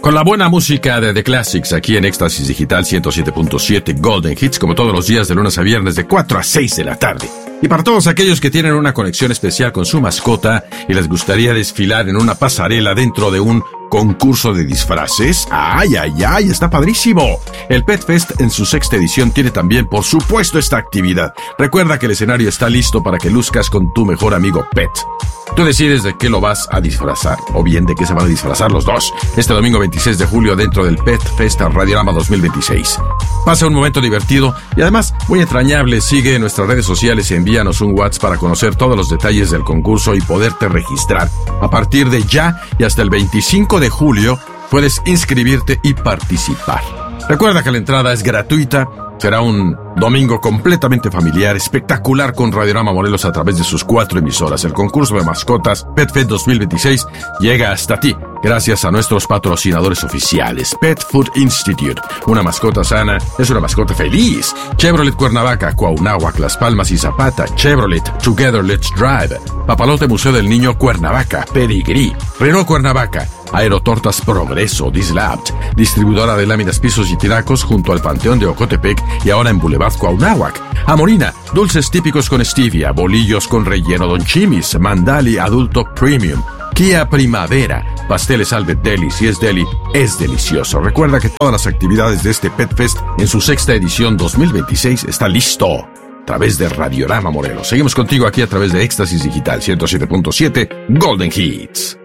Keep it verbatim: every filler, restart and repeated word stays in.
Con la buena música de The Classics aquí en Éxtasis Digital ciento siete punto siete Golden Hits, como todos los días de lunes a viernes de cuatro a seis de la tarde. Y para todos aquellos que tienen una conexión especial con su mascota y les gustaría desfilar en una pasarela dentro de un concurso de disfraces, ¡ay, ay, ay! ¡Está padrísimo! El Pet Fest en su sexta edición tiene también, por supuesto, esta actividad. Recuerda que el escenario está listo para que luzcas con tu mejor amigo Pet. Tú decides de qué lo vas a disfrazar, o bien de qué se van a disfrazar los dos, este domingo veintiséis de julio dentro del Pet Fest Radiorama dos mil veintiséis. Pasa un momento divertido y además muy entrañable. Sigue en nuestras redes sociales y envíanos un WhatsApp para conocer todos los detalles del concurso y poderte registrar. A partir de ya y hasta el veinticinco de julio puedes inscribirte y participar. Recuerda que la entrada es gratuita. Será un domingo completamente familiar, espectacular, con Radiorama Morelos a través de sus cuatro emisoras. El concurso de mascotas Pet Fest dos mil veintiséis llega hasta ti gracias a nuestros patrocinadores oficiales. Pet Food Institute. Una mascota sana es una mascota feliz. Chevrolet Cuernavaca, Cuauhnáhuac, Las Palmas y Zapata. Chevrolet Together Let's Drive. Papalote Museo del Niño Cuernavaca. Pedigrí. Renault Cuernavaca. Aerotortas Progreso, Dislapt, distribuidora de láminas, pisos y tinacos junto al Panteón de Ocotepec y ahora en Boulevard Cuauhnáhuac. Amorina, dulces típicos con stevia, bolillos con relleno Don Chimis, Mandali Adulto Premium, Kia Primavera, pasteles Albert Deli. Si es deli, es delicioso. Recuerda que todas las actividades de este Pet Fest en su sexta edición dos mil veintiséis está listo a través de Radiorama Morelos. Seguimos contigo aquí a través de Éxtasis Digital ciento siete punto siete Golden Hits.